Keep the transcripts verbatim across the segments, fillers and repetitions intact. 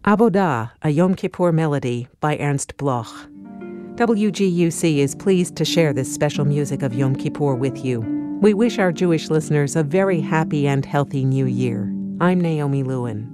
Avodah, a Yom Kippur melody by Ernst Bloch. W G U C is pleased to share this special music of Yom Kippur with you. We wish our Jewish listeners a very happy and healthy New Year. I'm Naomi Lewin.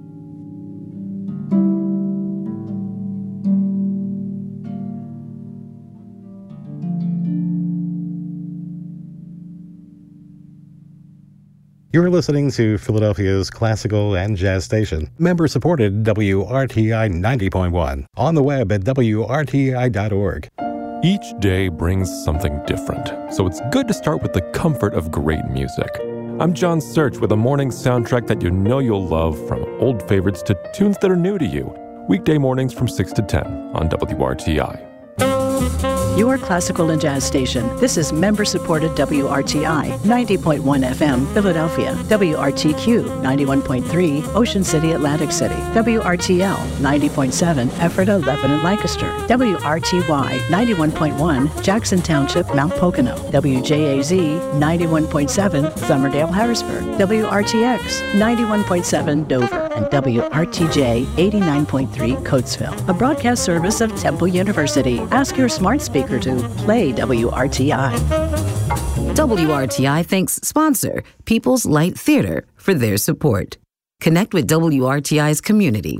You're listening to Philadelphia's classical and jazz station, member-supported W R T I ninety point one, on the web at W R T I dot org. Each day brings something different, so it's good to start with the comfort of great music. I'm John Search with a morning soundtrack that you know you'll love, from old favorites to tunes that are new to you. Weekday mornings from six to ten on W R T I. Your classical and jazz station. This is member-supported W R T I, ninety point one F M, Philadelphia. W R T Q, ninety-one point three, Ocean City, Atlantic City. W R T L, ninety point seven, Ephrata, Lebanon, Lancaster. W R T Y, ninety-one point one, Jackson Township, Mount Pocono. W J A Z, ninety-one point seven, Somerdale, Harrisburg. W R T X, ninety-one point seven, Dover. And W R T J, eighty-nine point three, Coatesville. A broadcast service of Temple University. Ask your smart speaker to play W R T I. W R T I thanks sponsor People's Light Theater for their support. Connect with W R T I's community.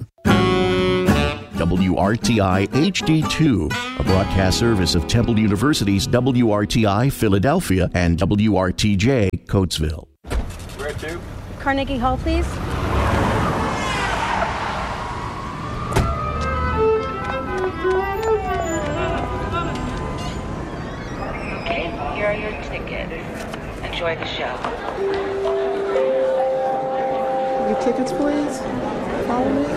W R T I H D two, a broadcast service of Temple University's W R T I Philadelphia and W R T J Coatesville. Where to? Carnegie Hall, please. Here are your tickets. Enjoy the show. Your tickets, please. Follow me.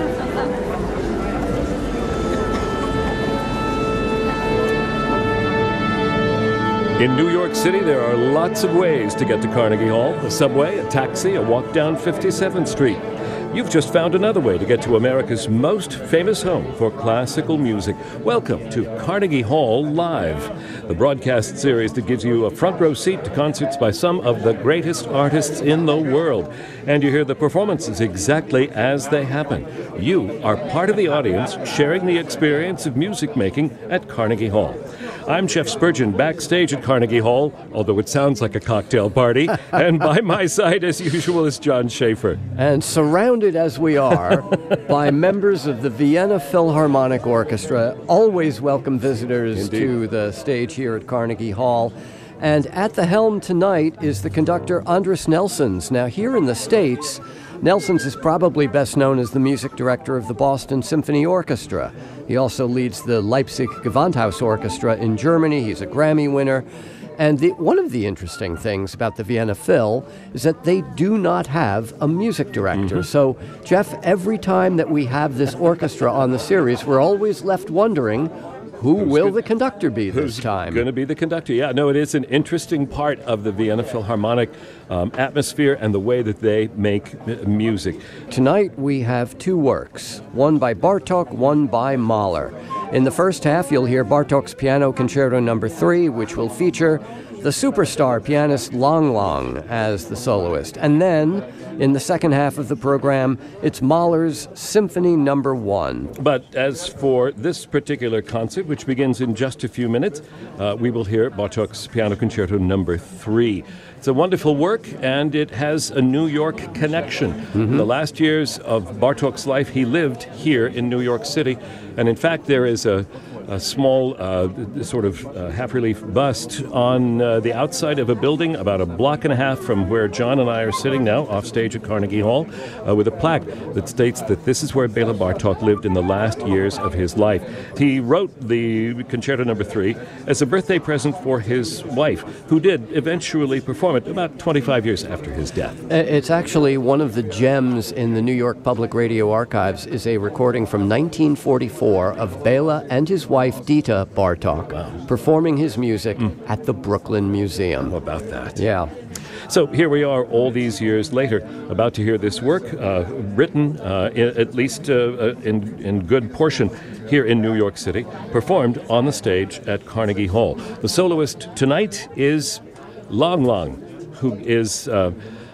In New York City, there are lots of ways to get to Carnegie Hall. A subway, a taxi, a walk down fifty-seventh Street. You've just found another way to get to America's most famous home for classical music. Welcome to Carnegie Hall Live, the broadcast series that gives you a front row seat to concerts by some of the greatest artists in the world. And you hear the performances exactly as they happen. You are part of the audience sharing the experience of music making at Carnegie Hall. I'm Jeff Spurgeon, backstage at Carnegie Hall, although it sounds like a cocktail party. And by my side, as usual, is John Schaefer. And surrounded as we are by members of the Vienna Philharmonic Orchestra, always welcome visitors Indeed. to the stage here at Carnegie Hall. And at the helm tonight is the conductor Andris Nelsons. Now, here in the States, Nelsons is probably best known as the music director of the Boston Symphony Orchestra. He also leads the Leipzig Gewandhaus Orchestra in Germany. He's a Grammy winner. And the, one of the interesting things about the Vienna Phil is that they do not have a music director. Mm-hmm. So, Jeff, every time that we have this orchestra on the series, we're always left wondering, who Who's will good, the conductor be this time? Who's going to be the conductor? Yeah, no, it is an interesting part of the Vienna Philharmonic um, atmosphere and the way that they make m- music. Tonight we have two works, one by Bartók, one by Mahler. In the first half, you'll hear Bartók's Piano Concerto Number Three, which will feature the superstar pianist Lang Lang as the soloist. And then, in the second half of the program, it's Mahler's Symphony Number One. But as for this particular concert, which begins in just a few minutes, uh, we will hear Bartók's Piano Concerto Number Three. It's a wonderful work, and it has a New York connection. Mm-hmm. The last years of Bartók's life, he lived here in New York City, and in fact, there is a a small uh, sort of uh, half-relief bust on uh, the outside of a building about a block and a half from where John and I are sitting now, off stage at Carnegie Hall, uh, with a plaque that states that this is where Bela Bartók lived in the last years of his life. He wrote the Concerto Number Three as a birthday present for his wife, who did eventually perform it about twenty-five years after his death. It's actually one of the gems in the New York Public Radio Archives is a recording from nineteen forty-four of Bela and his wife Dita Bartók wow. performing his music mm. at the Brooklyn Museum. How about that? Yeah. So here we are all these years later, about to hear this work, uh, written uh, in, at least uh, in, in good portion here in New York City, performed on the stage at Carnegie Hall. The soloist tonight is Lang Lang, who is uh,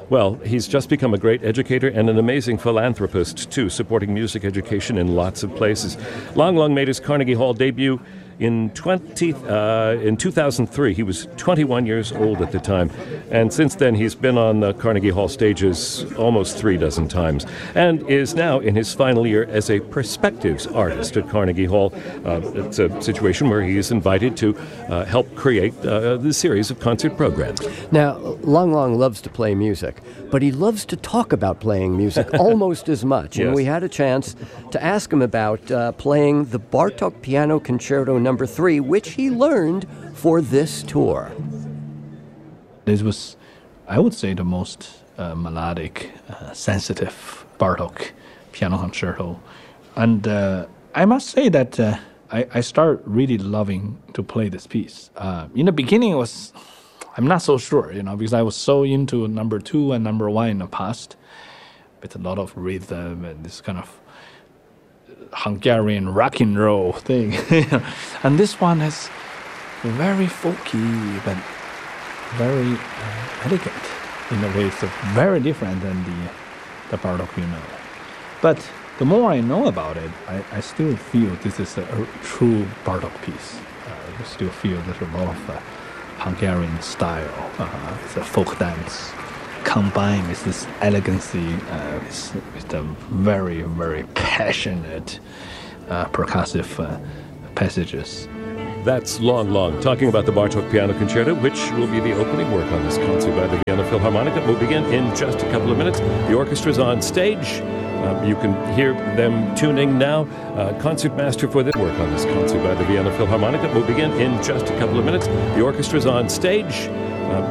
Well, he's just become a great educator and an amazing philanthropist, too, supporting music education in lots of places. Lang Lang made his Carnegie Hall debut in twenty uh, in two thousand three. He was twenty-one years old at the time, and since then he's been on the Carnegie Hall stages almost three dozen times, and is now in his final year as a perspectives artist at Carnegie Hall. Uh, it's a situation where he is invited to uh, help create uh, the series of concert programs. Now, Lang Lang loves to play music, but he loves to talk about playing music almost as much. Yes. And we had a chance to ask him about uh, playing the Bartók Piano Concerto Number Three, which he learned for this tour. This was, I would say, the most uh, melodic, uh, sensitive Bartók piano concerto, and uh, I must say that uh, I, I started really loving to play this piece. Uh, in the beginning, it was I'm not so sure, you know, because I was so into number two and number one in the past, with a lot of rhythm and this kind of Hungarian rock and roll thing. And this one is very folky, but very uh, elegant in a way. It's very different than the the Bartók you know. But the more I know about it, I, I still feel this is a, a true Bartók piece. Uh, I still feel there's a lot of uh, Hungarian style. Uh, it's a folk dance combined with this elegancy, uh, with, with the very, very passionate uh, percussive uh, passages. That's Lang Lang, talking about the Bartók Piano Concerto, which will be the opening work on this concert by the Vienna Philharmonic. It will begin in just a couple of minutes. The orchestra's on stage. Um, you can hear them tuning now. Uh, concertmaster for this work on this concert by the Vienna Philharmonic. It will begin in just a couple of minutes. The orchestra's on stage.